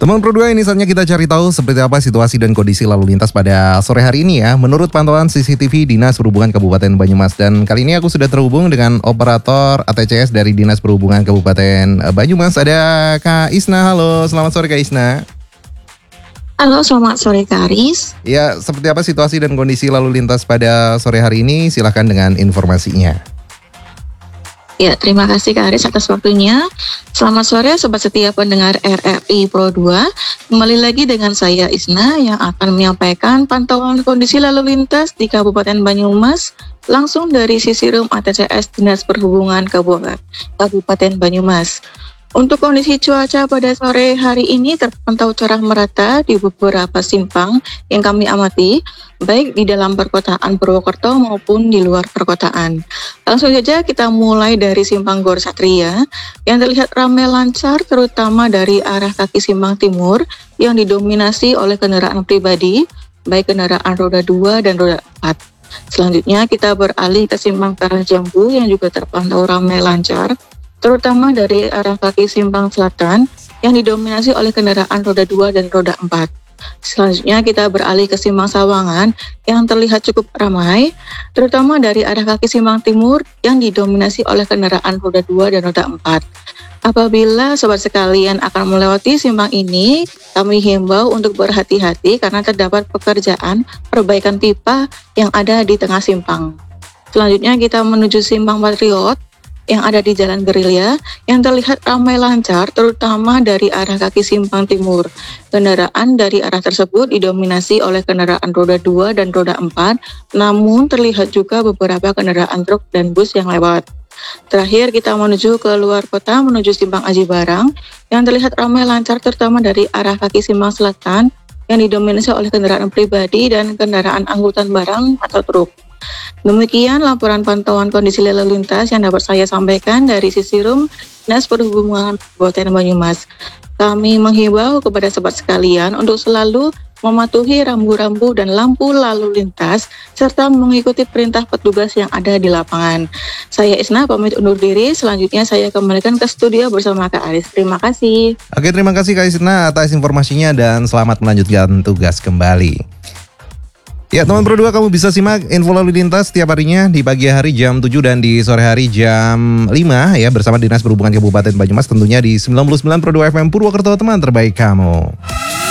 Teman Pro 2, ini saatnya kita cari tahu seperti apa situasi dan kondisi lalu lintas pada sore hari ini ya. Menurut pantauan CCTV Dinas Perhubungan Kabupaten Banyumas. Dan kali ini aku sudah terhubung dengan operator ATCS dari Dinas Perhubungan Kabupaten Banyumas. Ada Kak Isna. Halo, selamat sore Kak Isna. Halo, selamat sore Kak Aris. Ya, seperti apa situasi dan kondisi lalu lintas pada sore hari ini? Silahkan dengan informasinya. Ya, terima kasih Kak Aris atas waktunya. Selamat sore Sobat Setia pendengar RRI Pro 2. Kembali lagi dengan saya Isna yang akan menyampaikan pantauan kondisi lalu lintas di Kabupaten Banyumas langsung dari sisi room ATCS Dinas Perhubungan Kabupaten Banyumas. Untuk kondisi cuaca pada sore hari ini terpantau cerah merata di beberapa simpang yang kami amati, baik di dalam perkotaan Purwokerto maupun di luar perkotaan. Langsung saja kita mulai dari simpang Gor Satria yang terlihat ramai lancar, terutama dari arah kaki simpang timur yang didominasi oleh kendaraan pribadi, baik kendaraan roda 2 dan roda 4. Selanjutnya kita beralih ke simpang Karangjambu yang juga terpantau ramai lancar, terutama dari arah kaki simpang selatan yang didominasi oleh kendaraan roda 2 dan roda 4. Selanjutnya kita beralih ke simpang Sawangan yang terlihat cukup ramai, terutama dari arah kaki simpang timur yang didominasi oleh kendaraan roda 2 dan roda 4. Apabila sobat sekalian akan melewati simpang ini, kami himbau untuk berhati-hati karena terdapat pekerjaan perbaikan pipa yang ada di tengah simpang. Selanjutnya kita menuju simpang Patriot yang ada di Jalan Gerilya yang terlihat ramai lancar, terutama dari arah kaki simpang timur. Kendaraan dari arah tersebut didominasi oleh kendaraan roda 2 dan roda 4, namun terlihat juga beberapa kendaraan truk dan bus yang lewat. Terakhir kita menuju ke luar kota menuju simpang Aji Barang yang terlihat ramai lancar, terutama dari arah kaki simpang selatan yang didominasi oleh kendaraan pribadi dan kendaraan angkutan barang atau truk. Demikian laporan pantauan kondisi lalu lintas yang dapat saya sampaikan dari sisi room Dinas Perhubungan Kabupaten Banyumas. Kami menghimbau kepada sobat sekalian untuk selalu mematuhi rambu-rambu dan lampu lalu lintas serta mengikuti perintah petugas yang ada di lapangan. Saya Isna pamit undur diri, selanjutnya saya kembalikan ke studio bersama Kak Aris. Terima kasih. Oke, terima kasih Kak Isna atas informasinya dan selamat melanjutkan tugas kembali. Ya, teman Pro 2, kamu bisa simak info lalu lintas setiap harinya di pagi hari jam 7 dan di sore hari jam 5 ya bersama Dinas Perhubungan Kabupaten Banyumas, tentunya di 99 Pro 2 FM Purwokerto, teman terbaik kamu.